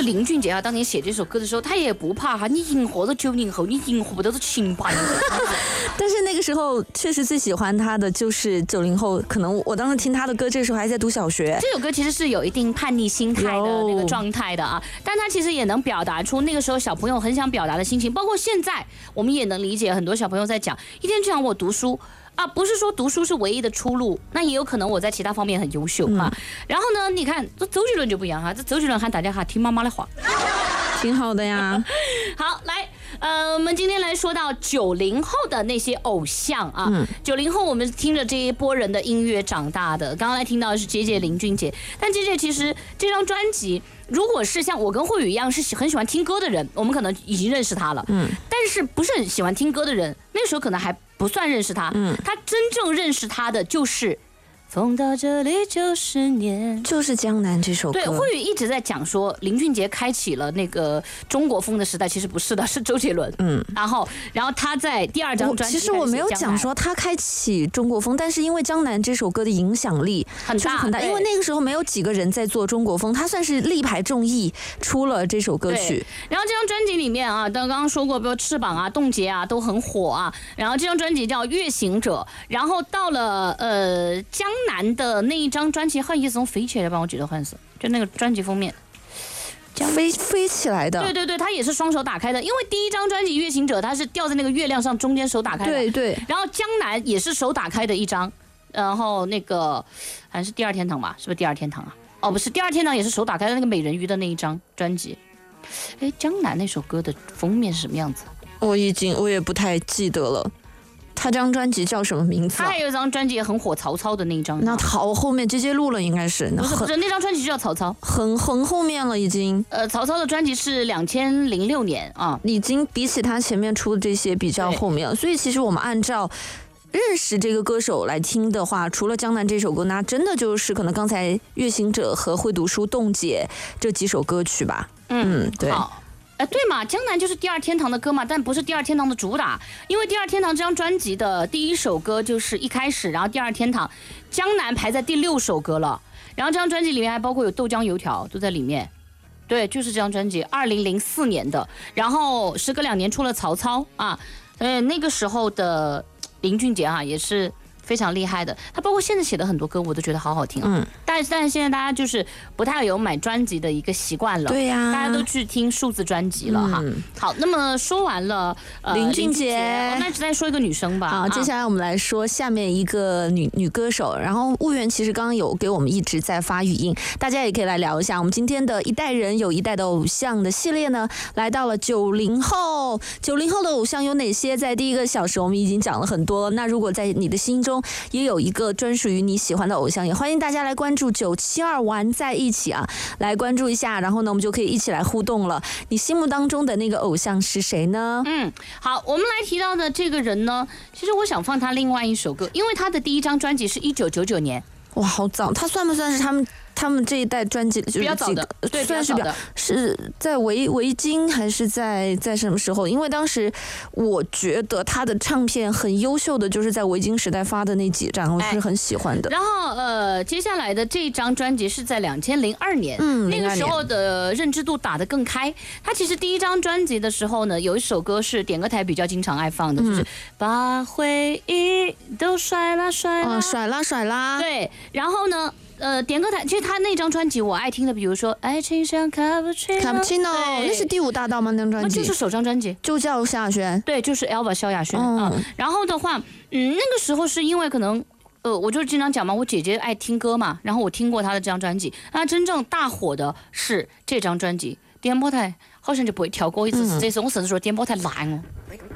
个林俊杰啊，当年写这首歌的时候，他也不怕哈，你迎合了90后，你迎合不到是情吧？ 但是那个时候确实最喜欢他的就是90后，可能我当时听他的歌，这个时候还在读小学。 这首歌其实是有一定叛逆心态的那个状态的啊，但他其实也能表达出那个时候小朋友很想表达的心情，包括现在我们也能理解很多小朋友在讲，一天就想我读书。啊，不是说读书是唯一的出路，那也有可能我在其他方面很优秀啊。然后呢，你看这周杰伦就不一样哈，这周杰伦喊大家哈听妈妈的话， 挺好的呀。 好，来，我们今天来说到90后的那些偶像啊。90后我们听着这一波人的音乐长大的，刚刚来听到的是杰林俊杰，但杰其实这张专辑，如果是像我跟慧宇一样是很喜欢听歌的人，我们可能已经认识他了。但是不是很喜欢听歌的人，那时候可能还不算认识他。他真正认识他的就是风到这里90年， 就是江南这首歌。 对，慧宇一直在讲说林俊杰开启了那个中国风的时代，其实不是的，是周杰伦。然后他在第二张专辑， 其实我没有讲说他开启中国风，但是因为江南这首歌的影响力很大，因为那个时候没有几个人在做中国风，他算是力排众议出了这首歌曲。 然后这张专辑里面啊，刚刚说过，比如翅膀啊、冻结啊都很火啊。然后这张专辑叫《月行者》，然后到了江南的那一张专辑好像也是从飞起来吧，我记得好像是，就那个专辑封面飞起来的。 对对对，它也是双手打开的，因为第一张专辑《月行者》它是吊在那个月亮上，中间手打开的。 对对。 然后江南也是手打开的一张，然后那个好像是第二天堂吧，是不是第二天堂啊？哦，不是，第二天堂也是手打开的那个美人鱼的那一张专辑。哎，江南那首歌的封面是什么样子？ 我也不太记得了。他这张专辑叫什么名字？ 他还有一张专辑也很火，曹操的那一张。 那好，后面接录了应该是。 不是，那张专辑就叫曹操， 很后面了已经。 曹操的专辑是2006年啊， 已经比起他前面出的这些比较后面了。所以其实我们按照认识这个歌手来听的话，除了江南这首歌，那真的就是可能刚才月行者和会读书、冻结这几首歌曲吧。对。 好。对嘛，江南就是第二天堂的歌嘛，但不是第二天堂的主打，因为第二天堂这张专辑的第一首歌就是一开始，然后第二天堂，江南排在第6首歌了，然后这张专辑里面还包括有豆浆油条都在里面，对，就是这张专辑2004年的，然后时隔2年出了曹操啊，那个时候的林俊杰啊也是非常厉害的，他包括现在写的很多歌我都觉得好好听啊。但是现在大家就是不太有买专辑的一个习惯了， 对呀， 大家都去听数字专辑了哈。好，那么说完了林俊杰， 那再说一个女生吧。 好，接下来我们来说下面一个女歌手。然后悟圆其实刚刚有给我们一直在发语音，大家也可以来聊一下。我们今天的一代人有一代的偶像的系列呢，来到了90后。90后的偶像有哪些？在第一个小时我们已经讲了很多了。那如果在你的心中也有一个专属于你喜欢的偶像，也欢迎大家来关注972玩在一起啊，来关注一下，然后呢我们就可以一起来互动了。你心目当中的那个偶像是谁呢？ 好，我们来提到的这个人呢，其实我想放他另外一首歌，因为他的第一张专辑是1999年。 哇，好早！他算不算是他们这一代专辑就是比较早的？对， 算是比较早的。 是在维京还是在什么时候？因为当时我觉得他的唱片很优秀的，就是在维京时代发的那几张，我是很喜欢的。 然后接下来的这张专辑是在2002年，那个时候的认知度打得更开。他其实第一张专辑的时候呢，有一首歌是点歌台比较经常爱放的，就是把回忆都甩啦甩啦， 甩啦。 对，然后呢？点歌台，其实他那张专辑我爱听的，比如说《爱情像卡布奇诺》， 那是第5大道吗？那张专辑就是首张专辑， 就叫萧亚轩， 对，就是 Elva 萧亚轩啊。然后的话，那个时候是因为可能，我就经常讲嘛，我姐姐爱听歌嘛，然后我听过她的这张专辑，那真正大火的是这张专辑。点播台好像就不会跳过一次，这次我甚至说点播台烂哦。